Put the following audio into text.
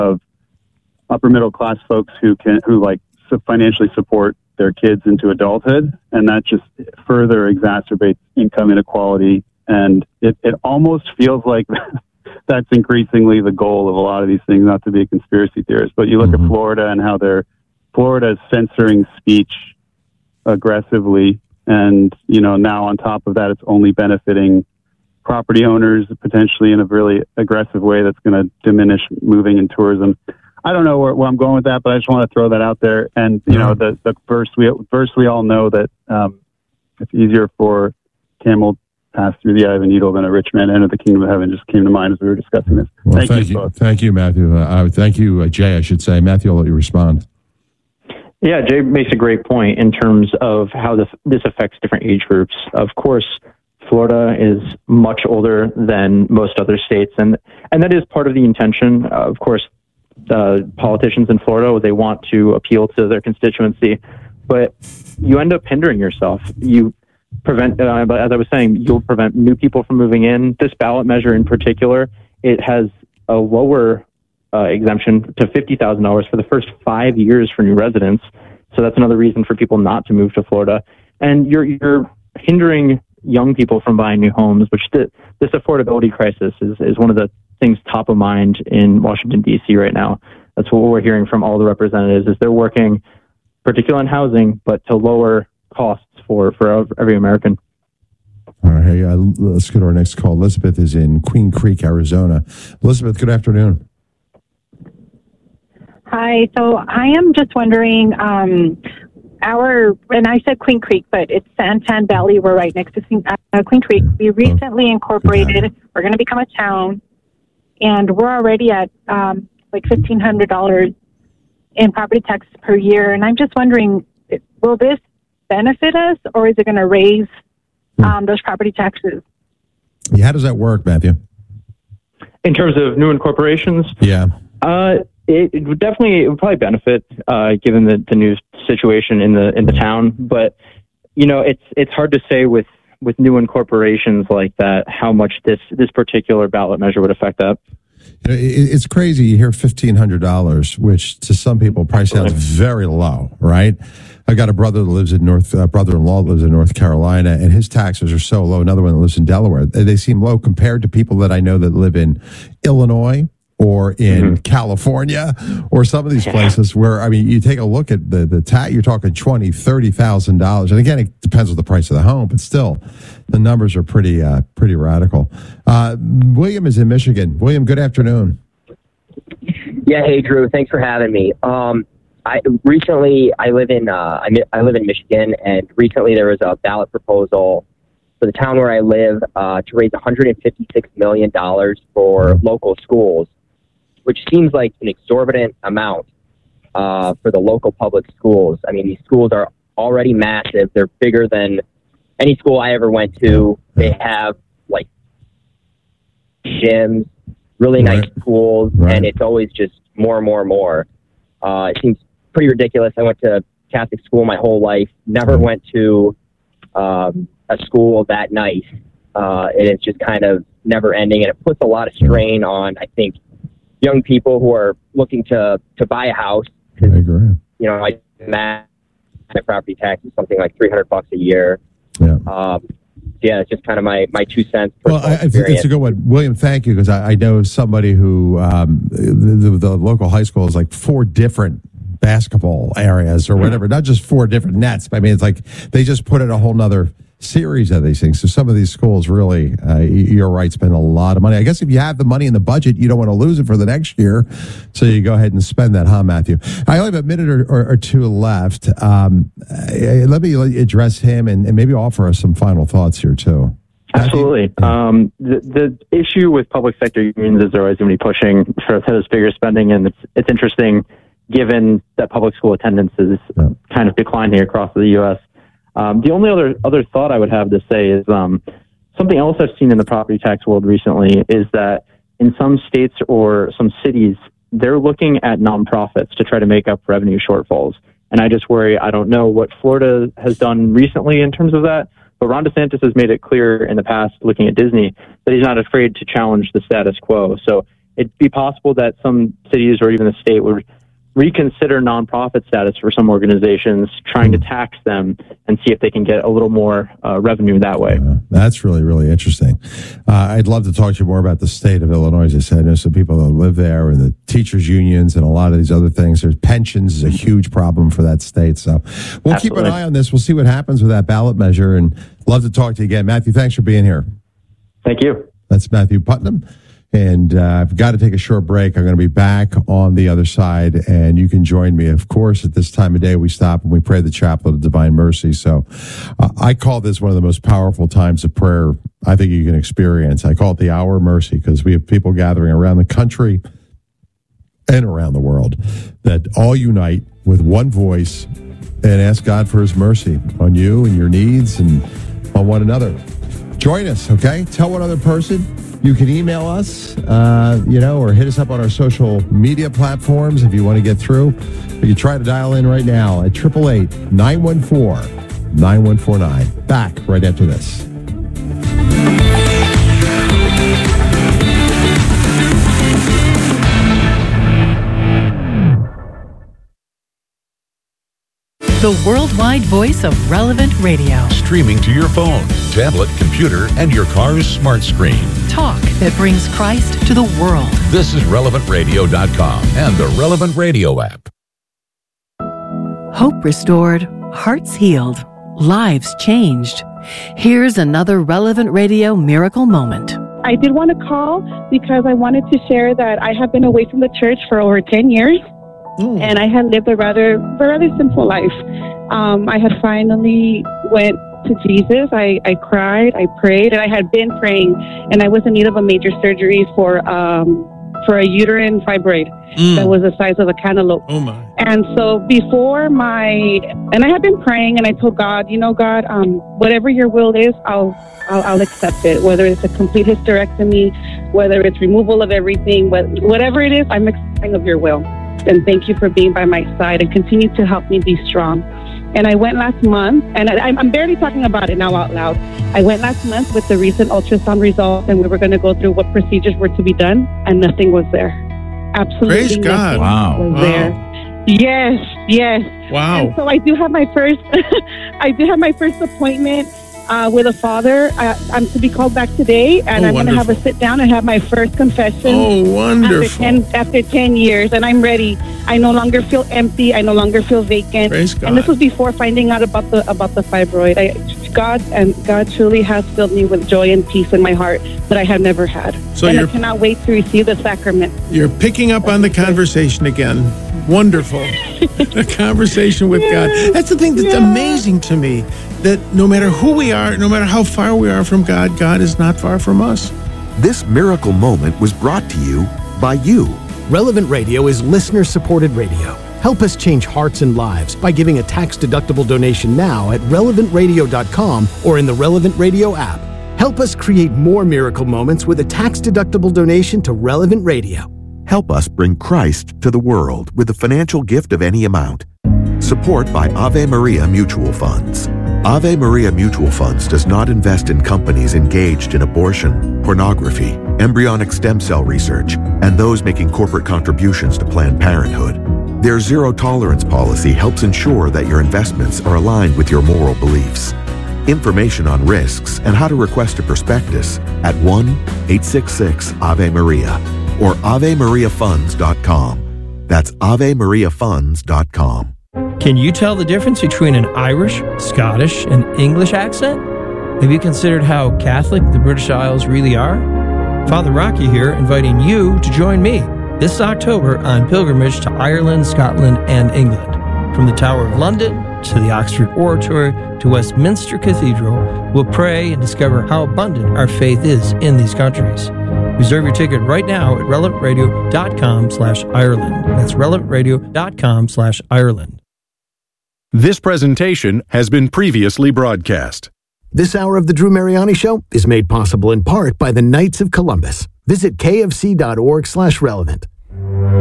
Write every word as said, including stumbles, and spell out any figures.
of upper middle class folks who can who like financially support their kids into adulthood, and that just further exacerbates income inequality. And it, it almost feels like that's increasingly the goal of a lot of these things, not to be a conspiracy theorist, but you look mm-hmm. at Florida and how they're Florida is censoring speech aggressively. And, you know, now on top of that, it's only benefiting property owners potentially in a really aggressive way that's going to diminish moving and tourism. I don't know where, where I'm going with that, but I just want to throw that out there. And, you know, the, the first we, first we all know that um, it's easier for camel pass through the eye of a needle than a rich man enter the kingdom of heaven. Just came to mind as we were discussing this. Well, thank, thank you. you. Thank you, Matthew. Uh, thank you, uh, Jay, I should say. Matthew, I'll let you respond. Yeah, Jay makes a great point in terms of how this, this affects different age groups. Of course, Florida is much older than most other states, and, and that is part of the intention. Uh, of course, the politicians in Florida, they want to appeal to their constituency, but you end up hindering yourself. You prevent, uh, as I was saying, you'll prevent new people from moving in. This ballot measure in particular, it has a lower uh, exemption to fifty thousand dollars for the first five years for new residents. So that's another reason for people not to move to Florida. And you're, you're hindering young people from buying new homes, which th- this affordability crisis is, is one of the things top of mind in Washington, D C right now. That's what we're hearing from all the representatives is they're working particularly on housing, but to lower costs for, for every American. All right. Hey, uh, let's go to our next call. Elizabeth is in Queen Creek, Arizona. Elizabeth, good afternoon. Hi. So I am just wondering, um, our, and I said Queen Creek, but it's Santan Valley. We're right next to uh, Queen Creek. We recently incorporated, we're going to become a town, and we're already at um, like fifteen hundred dollars in property tax per year. And I'm just wondering, will this benefit us, or is it going to raise um, those property taxes? Yeah, how does that work, Matthew? In terms of new incorporations? Yeah. Uh, it, it would definitely, it would probably benefit, uh, given the, the new situation in the in the town. But, you know, it's it's hard to say with, with new incorporations like that how much this, this particular ballot measure would affect that. You know, it, it's crazy. You hear fifteen hundred dollars, which to some people probably sounds very low, right? I got a brother that lives in North, uh, brother-in-law that lives in North Carolina, and his taxes are so low. Another one that lives in Delaware. They, they seem low compared to people that I know that live in Illinois or in mm-hmm. California or some of these places where, I mean, you take a look at the, the tax, you're talking twenty thousand dollars, thirty thousand dollars. And again, it depends on the price of the home, but still, the numbers are pretty, uh, pretty radical. Uh, William is in Michigan. William, good afternoon. Yeah. Hey, Drew. Thanks for having me. Um, I recently, I live in, uh, I, I live in Michigan, and recently there was a ballot proposal for the town where I live, uh, to raise one hundred fifty-six million dollars for local schools, which seems like an exorbitant amount uh, for the local public schools. I mean, these schools are already massive. They're bigger than any school I ever went to. They have, like, gyms, really nice right. pools, right. and it's always just more and more and more. Uh, it seems pretty ridiculous. I went to Catholic school my whole life, never mm-hmm. went to um, a school that nice, uh, and it's just kind of never ending, and it puts a lot of strain on, I think, young people who are looking to, to buy a house. I agree. You know, I my property tax is something like three hundred bucks a year. Yeah. Um, yeah, it's just kind of my, my two cents. Well, I, it's a good one. William, thank you, because I, I know somebody who, um, the, the, the local high school is like four different basketball areas or whatever, not just four different nets. I mean, it's like they just put in a whole nother series of these things. So some of these schools really, uh, you're right, spend a lot of money. I guess if you have the money in the budget, you don't want to lose it for the next year. So you go ahead and spend that, huh, Matthew? I only have a minute or, or, or two left. Um, let me address him and, and maybe offer us some final thoughts here, too. Absolutely. Yeah. Um, the, the issue with public sector unions is they're always going to be pushing for those bigger spending, and it's, it's interesting given that public school attendance is yeah. kind of declining across the U S Um, the only other other thought I would have to say is um, something else I've seen in the property tax world recently is that in some states or some cities, they're looking at nonprofits to try to make up revenue shortfalls. And I just worry, I don't know what Florida has done recently in terms of that, but Ron DeSantis has made it clear in the past, looking at Disney, that he's not afraid to challenge the status quo. So it'd be possible that some cities or even the state would reconsider nonprofit status for some organizations, trying to tax them and see if they can get a little more uh, revenue that way. Uh, that's really, really interesting. Uh, I'd love to talk to you more about the state of Illinois. As I said, there's some people that live there and the teachers' unions and a lot of these other things. There's pensions is a huge problem for that state. So we'll Absolutely. keep an eye on this. We'll see what happens with that ballot measure, and love to talk to you again. Matthew, thanks for being here. Thank you. That's Matthew Putnam. And uh, I've got to take a short break. I'm going to be back on the other side, and you can join me. Of course, at this time of day, we stop and we pray the Chaplet of Divine Mercy. So uh, I call this one of the most powerful times of prayer I think you can experience. I call it the Hour of Mercy because we have people gathering around the country and around the world that all unite with one voice and ask God for his mercy on you and your needs and on one another. Join us, okay? Tell one other person. You can email us, uh, you know, or hit us up on our social media platforms if you want to get through. You can try to dial in right now at eight eight eight, nine one four, nine one four nine. Back right after this. The worldwide voice of Relevant Radio. Streaming to your phone, tablet, computer, and your car's smart screen. Talk that brings Christ to the world. This is relevant radio dot com and the Relevant Radio app. Hope restored, hearts healed, lives changed. Here's another Relevant Radio miracle moment. I did want to call because I wanted to share that I have been away from the church for over ten years. Mm. And I had lived a rather, a rather simple life. Um, I had finally went to Jesus. I, I cried, I prayed, and I had been praying, and I was in need of a major surgery for um, for a uterine fibroid mm. that was the size of a cantaloupe. Oh my! And so before my, and I had been praying, and I told God, you know, God, um, whatever your will is, I'll, I'll I'll accept it. Whether it's a complete hysterectomy, whether it's removal of everything, whatever it is, I'm accepting of your will. And thank you for being by my side and continue to help me be strong. And I went last month, and I, I'm barely talking about it now out loud. I went last month with the recent ultrasound results, and we were going to go through what procedures were to be done, and nothing was there. Absolutely Praise nothing God. Wow. was wow. there. Yes, yes. Wow. And so I do have my first, I do have my first appointment uh, with a father. I, I'm to be called back today, and oh, I'm going to have a sit down and have my first confession. Oh, wonderful. After ten, after ten years, and I'm ready. I no longer feel empty. I no longer feel vacant. Praise God. And this was before finding out about the about the fibroid. I, God and God truly has filled me with joy and peace in my heart that I have never had. So and I you're- cannot wait to receive the sacrament. You're picking up on the conversation again. Wonderful. The conversation with God. That's the thing that's Yeah. amazing to me, that no matter who we are, no matter how far we are from God, God is not far from us. This miracle moment was brought to you by you. Relevant Radio is listener-supported radio. Help us change hearts and lives by giving a tax-deductible donation now at relevant radio dot com or in the Relevant Radio app. Help us create more miracle moments with a tax-deductible donation to Relevant Radio. Help us bring Christ to the world with a financial gift of any amount. Support by Ave Maria Mutual Funds. Ave Maria Mutual Funds does not invest in companies engaged in abortion, pornography, embryonic stem cell research, and those making corporate contributions to Planned Parenthood. Their zero-tolerance policy helps ensure that your investments are aligned with your moral beliefs. Information on risks and how to request a prospectus at one eight six six Ave Maria or ave maria funds dot com. That's ave maria funds dot com. Can you tell the difference between an Irish, Scottish, and English accent? Have you considered how Catholic the British Isles really are? Father Rocky here, inviting you to join me this October on pilgrimage to Ireland, Scotland, and England. From the Tower of London to the Oxford Oratory to Westminster Cathedral, we'll pray and discover how abundant our faith is in these countries. Reserve your ticket right now at relevant radio dot com slash Ireland. That's relevant radio dot com slash Ireland. This presentation has been previously broadcast. This hour of the Drew Mariani Show is made possible in part by the Knights of Columbus. Visit kfc dot org slash relevant.